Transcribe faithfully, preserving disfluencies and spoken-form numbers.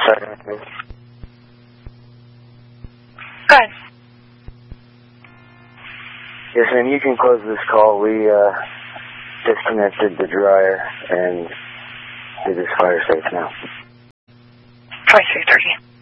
Sorry. Go ahead. Yes, ma'am, you can close this call. We uh, disconnected the dryer and it is fire safe now. twenty-three thirty.